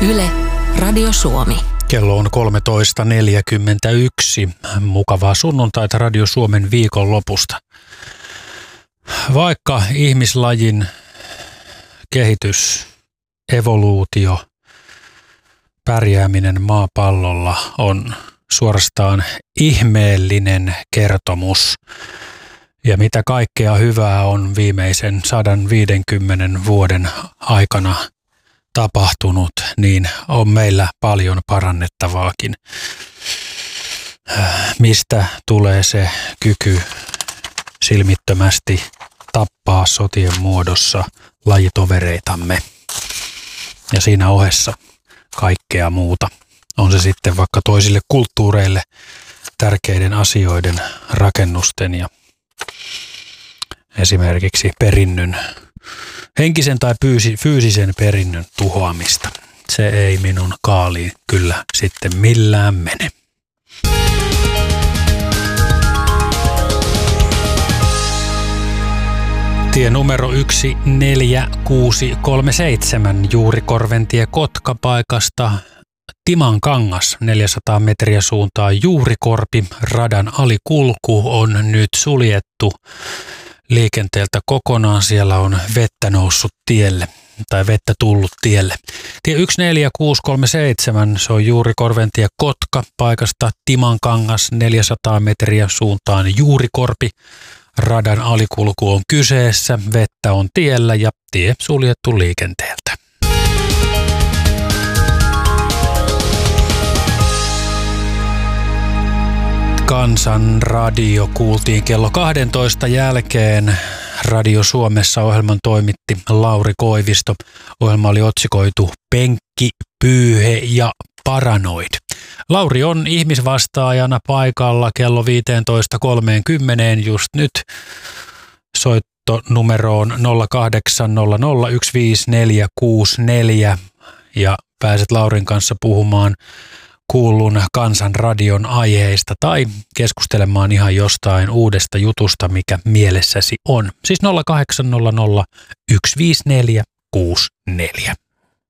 Yle, Radio Suomi. Kello on 13.41. Mukavaa sunnuntaita Radio Suomen viikonlopusta. Vaikka ihmislajin kehitys, evoluutio, pärjääminen maapallolla on suorastaan ihmeellinen kertomus. Ja mitä kaikkea hyvää on viimeisen 150 vuoden aikana tapahtunut, niin on meillä paljon parannettavaakin. Mistä tulee se kyky silmittömästi tappaa sotien muodossa lajitovereitamme ja siinä ohessa kaikkea muuta. On se sitten vaikka toisille kulttuureille tärkeiden asioiden rakennusten ja esimerkiksi perinnön, henkisen tai fyysisen perinnön tuhoamista. Se ei minun kaaliin kyllä sitten millään mene. Tie numero 14637 Juurikorventie Kotkapaikasta Timankangas 400 metriä suuntaan Juurikorpi. Radan alikulku on nyt suljettu liikenteeltä kokonaan. Siellä on vettä noussut tielle tai vettä tullut tielle. Tie 14637, se on Juurikorventie Kotka paikasta Timankangas 400 metriä suuntaan Juurikorpi. Radan alikulku on kyseessä, vettä on tiellä ja tie suljettu liikenteeltä. Kansanradio kuultiin kello 12 jälkeen. Radio Suomessa ohjelman toimitti Lauri Koivisto. Ohjelma oli otsikoitu Penkki, Pyyhe ja Paranoid. Lauri on ihmisvastaajana paikalla kello 15.30 just nyt. Soitto numeroon 0800 15464 ja pääset Laurin kanssa puhumaan kuullun Kansanradion aiheista tai keskustelemaan ihan jostain uudesta jutusta, mikä mielessäsi on. Siis 0800 15464.